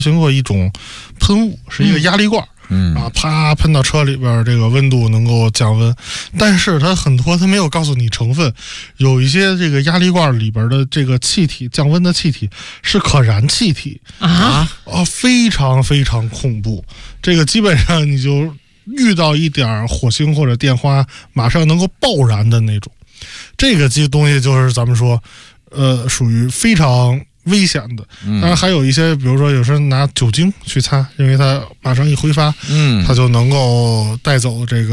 经过一种喷雾，是一个压力罐。啪喷到车里边，这个温度能够降温，但是它很多它没有告诉你成分，有一些这个压力罐里边的这个气体降温的气体是可燃气体非常非常恐怖。这个基本上你就遇到一点火星或者电花，马上能够爆燃的那种。这个东西就是咱们说，属于非常危险的。当然还有一些，比如说有时候拿酒精去擦，因为它马上一挥发，它就能够带走这个